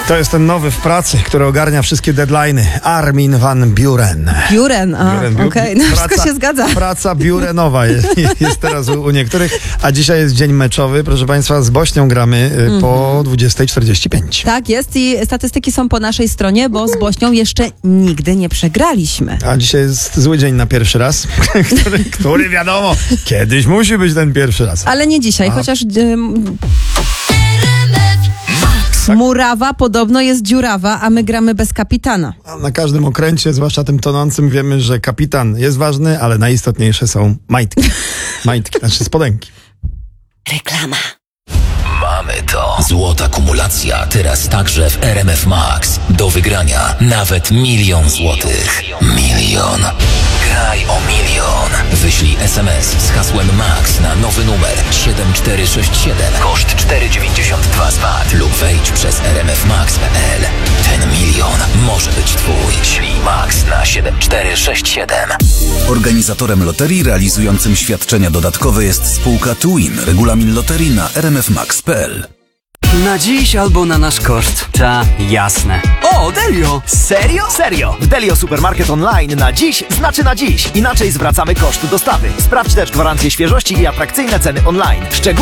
To jest ten nowy w pracy, który ogarnia wszystkie deadline'y. Armin van Buuren. Buuren, okej. No wszystko się zgadza. Praca biurenowa jest teraz u niektórych, a dzisiaj jest dzień meczowy. Proszę Państwa, z Bośnią gramy po 20:45. Tak jest i statystyki są po naszej stronie, bo z Bośnią jeszcze nigdy nie przegraliśmy. A dzisiaj jest zły dzień na pierwszy raz, który wiadomo, kiedyś musi być ten pierwszy raz. Ale nie dzisiaj, chociaż murawa podobno jest dziurawa, a my gramy bez kapitana. Na każdym okręcie, zwłaszcza tym tonącym, wiemy, że kapitan jest ważny, ale najistotniejsze są majtki. Majtki, znaczy spodenki. Reklama. Mamy to. Złota kumulacja teraz także w RMF Max. Do wygrania nawet 1 000 000 złotych. 1 000 000. Graj o 1 000 000. Wyślij SMS z hasłem MAX na nowy numer 7467. Koszt 4,92 z VAT lub wejdź przez rmfmax.pl. Ten 1 000 000 może być twój. Ślij MAX na 7467. Organizatorem loterii realizującym świadczenia dodatkowe jest spółka Twin. Regulamin loterii na rmfmax.pl. Na dziś albo na nasz koszt. Ta, jasne. O, Delio! Serio? Serio! W Delio Supermarket Online na dziś znaczy na dziś. Inaczej zwracamy koszt dostawy. Sprawdź też gwarancję świeżości i atrakcyjne ceny online.